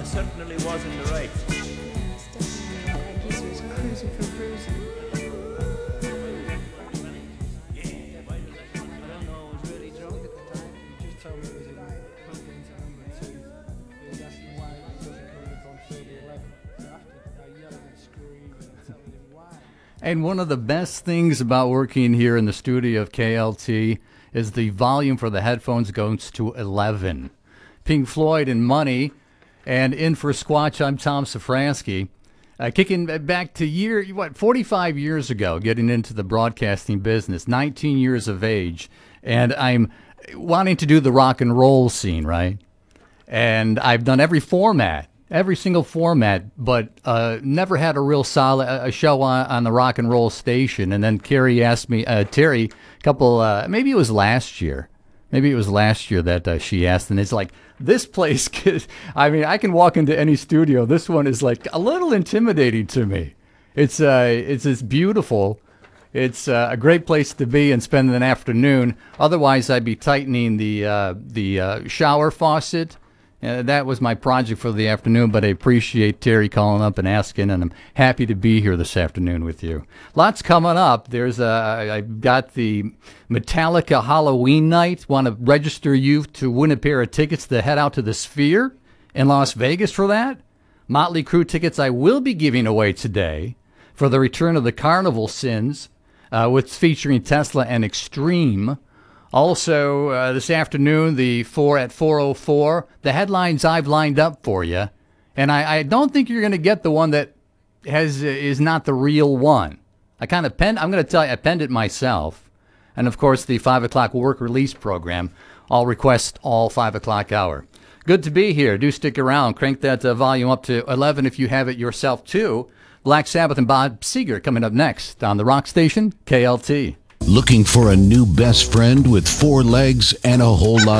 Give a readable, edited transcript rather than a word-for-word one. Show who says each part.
Speaker 1: I certainly was in the right.
Speaker 2: I guess he was cruising for bruising.
Speaker 3: I don't know, I was really drunk at the time. He just told me it was in Pumpkins number 2. He was asking why it wasn't coming up on 3011. So after I yelling and screaming and telling him why.
Speaker 4: And one of the best things about working here in the studio of KLT is the volume for the headphones goes to 11. Pink Floyd and Money. And in for Squatch, I'm Tom Safransky. Kicking back to 45 years ago, getting into the broadcasting business, 19 years of age. And I'm wanting to do the rock and roll scene, right? And I've done every single format, but never had a real solid a show on the rock and roll station. And then Terry asked me, maybe it was last year. Maybe it was last year that she asked, and it's like, this place, I can walk into any studio. This one is like a little intimidating to me. It's beautiful. It's a great place to be and spend an afternoon. Otherwise, I'd be tightening the shower faucet. That was my project for the afternoon, but I appreciate Terry calling up and asking, and I'm happy to be here this afternoon with you. Lots coming up. I've got the Metallica Halloween night. Want to register you to win a pair of tickets to head out to the Sphere in Las Vegas for that. Motley Crue tickets I will be giving away today for the return of the Carnival Sins, with featuring Tesla and Extreme. Also, this afternoon, the 4 at 4:04, the headlines I've lined up for you. And I don't think you're going to get the one that is not the real one. I'm going to tell you, I penned it myself. And, of course, the 5 o'clock work release program. All requests all 5 o'clock hour. Good to be here. Do stick around. Crank that volume up to 11 if you have it yourself, too. Black Sabbath and Bob Seger coming up next on the Rock Station, KLT.
Speaker 5: Looking for a new best friend with 4 legs and a whole lot